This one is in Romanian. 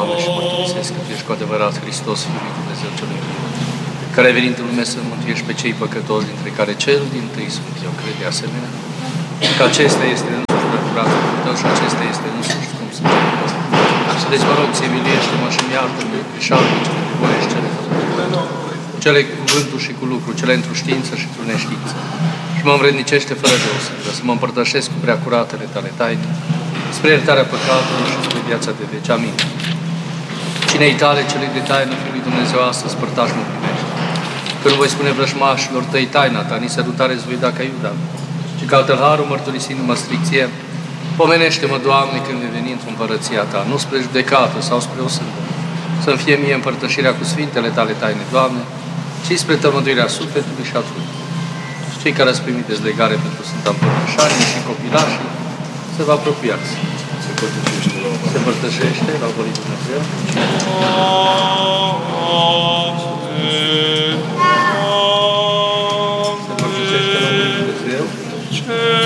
Doamne, și mărturisesc că Tu ești cu adevărat Hristos, Fiul lui Dumnezeu celui viu, care ai venit în lume să mântuiești pe cei păcătoși, dintre care cel dintâi sunt eu, cred de asemenea, că acesta este însuși pe curatul Tău și acesta este însuși cum sunt cel. Deci, mă rog, ți-e miluiește-mă și-mi iartă-mă greșalile cele de voie și cele cele cu cuvântul și cu lucru, cele într-o știință și într-o neștiință. Și mă învrednicește fără de o sândă, să mă împărtășesc cu prea curatele Tale taine, spre iertarea păcatelor și spre viața de veci. Amin. Cinei Tale, celei de taină, Fiul lui Dumnezeu, astăzi părtași mă primește. Când voi spune vrăjmașilor Tăi taina Ta, ni sărutare îți voi da ca Iuda, și ca tălharul mărturisindu-mă stricție, pomenește-mă, Doamne, când vei veni într-o împărăția Ta, nu spre judecată sau spre o sândă, să-mi fie mie împărtășirea cu Sfintele Tale taine, Doamne, ci spre tămăduirea sufletului și a trupului. Cei care ați primit dezlegare pentru Sfânta Împărtășanie și copilașii, se vă apropiați. Se împărtășește la Volia Dumnezeu.